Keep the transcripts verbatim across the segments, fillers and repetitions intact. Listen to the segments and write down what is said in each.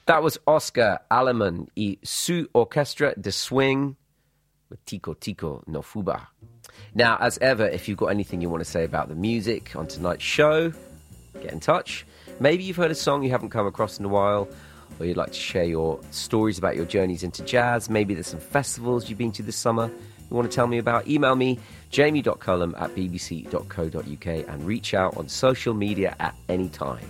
That was Oscar Aleman y su Orchestra de Swing with Tico Tico no Fuba. Now, as ever, if you've got anything you want to say about the music on tonight's show, get in touch. Maybe you've heard a song you haven't come across in a while, or you'd like to share your stories about your journeys into jazz. Maybe there's some festivals you've been to this summer you want to tell me about. Email me, jamie dot cullum at b b c dot co dot u k, and reach out on social media at any time.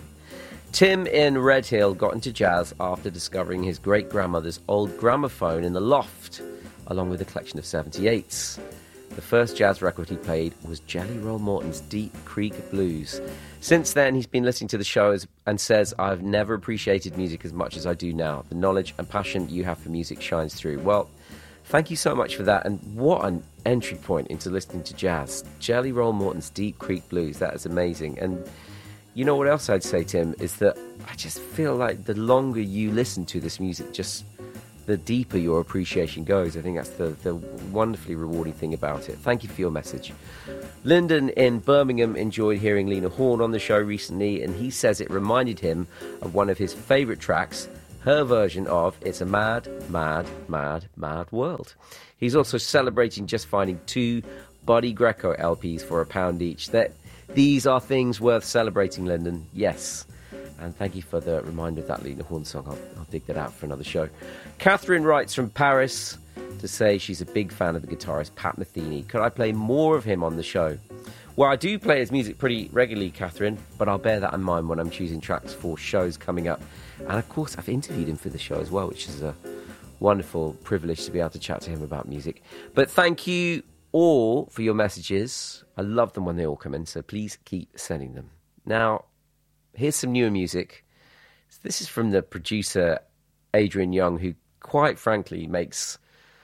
Tim in Redhill got into jazz after discovering his great-grandmother's old gramophone in the loft, along with a collection of seventy-eights. The first jazz record he played was Jelly Roll Morton's Deep Creek Blues. Since then, he's been listening to the show and says, I've never appreciated music as much as I do now. The knowledge and passion you have for music shines through. Well, thank you so much for that. And what an entry point into listening to jazz. Jelly Roll Morton's Deep Creek Blues. That is amazing. And you know what else I'd say, Tim, is that I just feel like the longer you listen to this music, just the deeper your appreciation goes. I think that's the, the wonderfully rewarding thing about it. Thank you for your message. Lyndon in Birmingham enjoyed hearing Lena Horne on the show recently, and he says it reminded him of one of his favourite tracks, her version of It's a Mad, Mad, Mad, Mad World. He's also celebrating just finding two Buddy Greco L Ps for a pound each. That These are things worth celebrating, Lyndon. Yes. And thank you for the reminder of that Lena Horne song. I'll, I'll dig that out for another show. Catherine writes from Paris to say she's a big fan of the guitarist Pat Metheny. Could I play more of him on the show? Well, I do play his music pretty regularly, Catherine, but I'll bear that in mind when I'm choosing tracks for shows coming up. And, of course, I've interviewed him for the show as well, which is a wonderful privilege to be able to chat to him about music. But thank you all for your messages. I love them when they all come in, so please keep sending them. Now, here's some newer music. This is from the producer Adrian Young, who, quite frankly, makes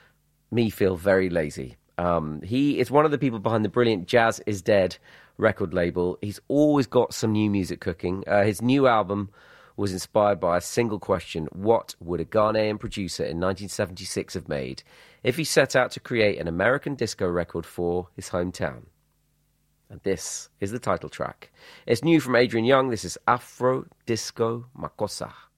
me feel very lazy. Um, he is one of the people behind the brilliant Jazz Is Dead record label. He's always got some new music cooking. Uh, his new album was inspired by a single question: what would a Ghanaian producer in nineteen seventy-six have made if he set out to create an American disco record for his hometown? And this is the title track. It's new from Adrian Young. This is Afro Disco Makossa.